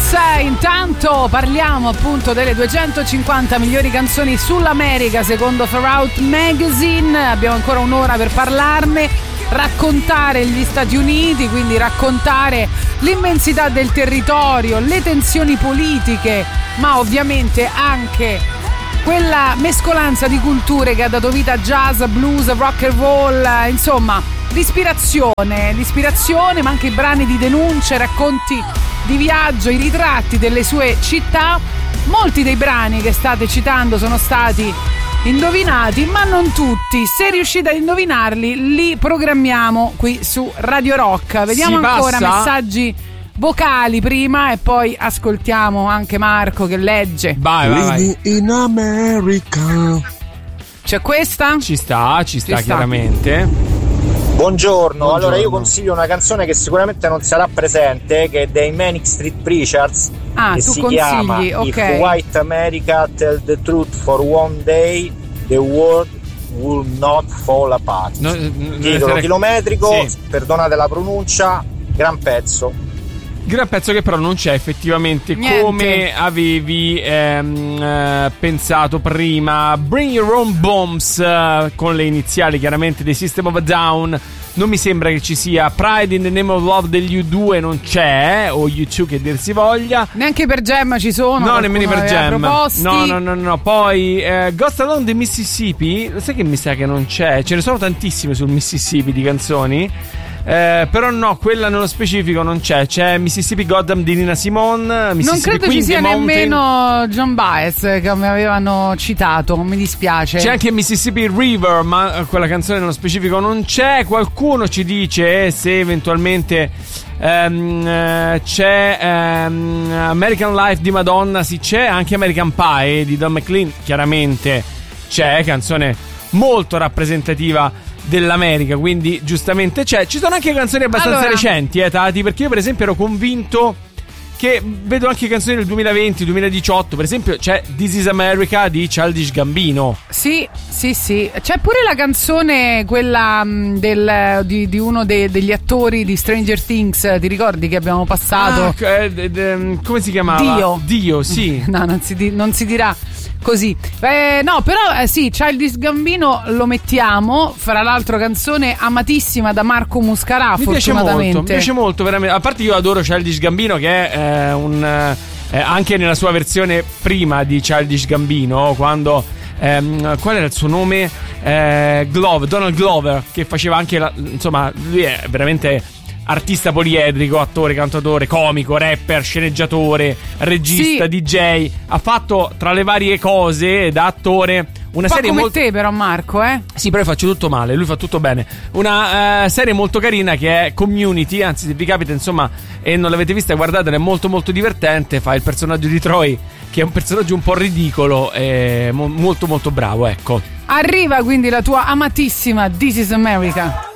Intanto parliamo appunto delle 250 migliori canzoni sull'America secondo Far Out Magazine. Abbiamo ancora un'ora per parlarne, raccontare gli Stati Uniti, quindi raccontare l'immensità del territorio, le tensioni politiche, ma ovviamente anche quella mescolanza di culture che ha dato vita a jazz, blues, rock and roll, insomma l'ispirazione, ma anche i brani di denuncia, racconti di viaggio, i ritratti delle sue città. Molti dei brani che state citando sono stati indovinati, ma non tutti. Se riuscite ad indovinarli, li programmiamo qui su Radio Rock. Vediamo ancora messaggi vocali prima e poi ascoltiamo anche Marco che legge. Vai. In America. C'è questa? Ci sta chiaramente. Buongiorno, allora io consiglio una canzone che sicuramente non sarà presente, che è dei Manic Street Preachers, che si chiama If White America Tell the Truth for One Day, the world will not fall apart. Titolo chilometrico, sì. Perdonate la pronuncia, gran pezzo che però non c'è effettivamente. Niente. Come avevi pensato prima. Bring Your Own Bombs, con le iniziali chiaramente dei System of a Down, non mi sembra che ci sia. Pride in the Name of Love degli U2 non c'è, o U2 che dir si voglia. Neanche per Gemma ci sono. No, nemmeno per Gemma. Proposti. No. Poi Ghost Along the Mississippi, sai che mi sa che non c'è. Ce ne sono tantissime sul Mississippi di canzoni. Però no, quella nello specifico non c'è. C'è Mississippi Goddam di Nina Simone, Mississippi non credo Queen ci sia Mountain. nemmeno John Baez, che mi avevano citato, mi dispiace. C'è anche Mississippi River, ma quella canzone nello specifico non c'è. Qualcuno ci dice se eventualmente c'è American Life di Madonna. Sì, c'è anche American Pie di Don McLean, chiaramente c'è, canzone molto rappresentativa dell'America, quindi giustamente c'è. Ci sono anche canzoni abbastanza recenti, Tati, perché io per esempio ero convinto che vedo anche canzoni del 2020-2018, per esempio c'è This Is America di Childish Gambino. Sì, c'è pure la canzone quella di uno degli attori di Stranger Things, ti ricordi che abbiamo passato? Come si chiamava? Dio, sì. No, non si dirà così. No, però sì, Childish Gambino lo mettiamo. Fra l'altro canzone amatissima da Marco Muscarà, fortunatamente. Mi piace molto, veramente. A parte io adoro Childish Gambino, che è anche nella sua versione prima di Childish Gambino, quando qual era il suo nome? Donald Glover, che faceva anche insomma, lui è veramente artista poliedrico, attore, cantautore, comico, rapper, sceneggiatore, regista, sì. DJ. Ha fatto tra le varie cose da attore una serie come te però Marco, Sì, però io faccio tutto male, lui fa tutto bene. Una serie molto carina che è Community, anzi se vi capita insomma e non l'avete vista guardatela, è molto molto divertente. Fa il personaggio di Troy, che è un personaggio un po' ridicolo e molto molto bravo, ecco. Arriva quindi la tua amatissima This Is America.